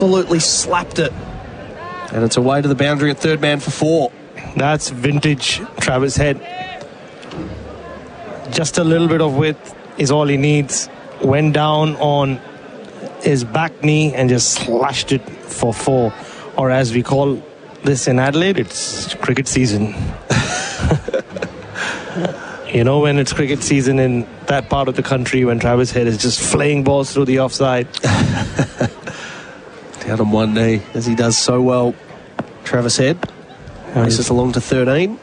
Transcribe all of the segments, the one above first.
absolutely slapped it. And it's away to the boundary at third man for 4. That's vintage Travis Head. Just a little bit of width is all he needs. Went down on his back knee and just slashed it for 4. Or as we call this in Adelaide, it's cricket season. You know, when it's cricket season in that part of the country, when Travis Head is just flaying balls through the offside. Down on one knee, as he does so well. Travis Head races along to 13.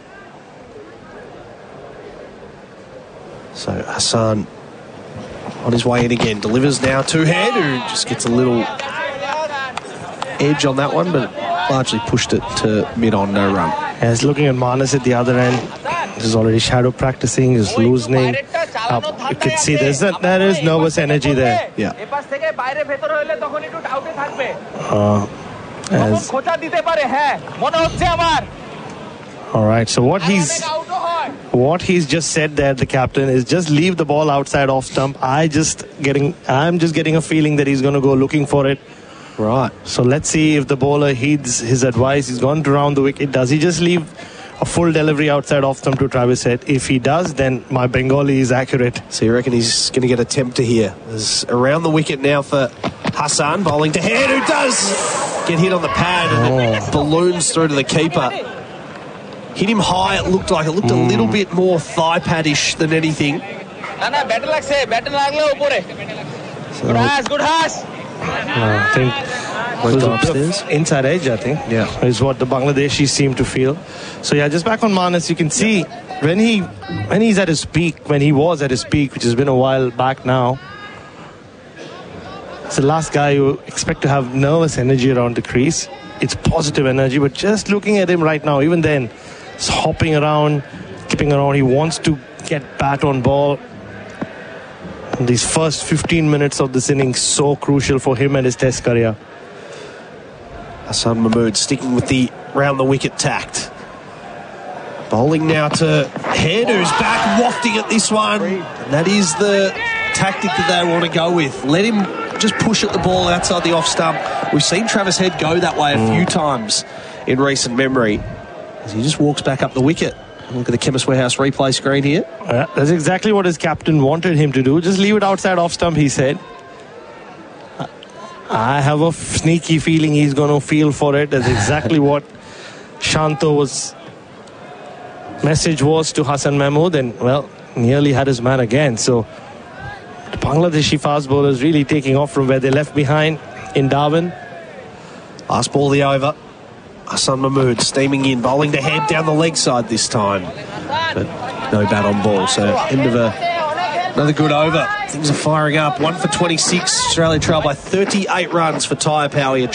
So Hassan on his way in again. Delivers now to Head, who just gets a little edge on that one, but largely pushed it to mid-on, no run. Yeah, he's looking at Manas at the other end. He's already shadow practicing, he's loosening up. You can see there is nervous energy there. Yeah. Alright, so what he's just said there, the captain, is just leave the ball outside off stump. I'm just getting a feeling that he's going to go looking for it. Right. So let's see if the bowler heeds his advice. He's gone to round the wicket. Does he just leave a full delivery outside off stump to Travis Head? If he does, then my Bengali is accurate. So you reckon he's going to get a tempter here? There's around the wicket now for Hassan, bowling to Head, who does get hit on the pad and it balloons through to the keeper. Hit him high, it looked a little bit more thigh padish than anything. I think it was inside edge, I think. Yeah. Is what the Bangladeshis seem to feel. So yeah, just back on Manas, you can see when he's at his peak, when he was at his peak, which has been a while back now. It's the last guy you expect to have nervous energy around the crease. It's positive energy, but just looking at him right now, even then, he's hopping around, skipping around. He wants to get bat on ball. These first 15 minutes of this innings so crucial for him and his test career. Hassan Mahmood sticking with the round the wicket tact. Bowling now to Head, who's back wafting at this one. And that is the tactic that they want to go with. Let him just push at the ball outside the off stump. We've seen Travis Head go that way a few times in recent memory as he just walks back up the wicket. Look at the Chemist Warehouse replay screen here. That's exactly what his captain wanted him to do. Just leave it outside off stump, he said. I have a sneaky feeling he's going to feel for it. That's exactly what Shanto's message was to Hassan Mahmood, and well, nearly had his man again. So the Bangladeshi fast bowlers really taking off from where they left behind in Darwin. Last ball of the over. Hassan Mahmood steaming in, bowling to Head down the leg side this time, but no bat on ball. So end of another good over. Things are firing up. 1 for 26. Australia trail by 38 runs for Tyre Power.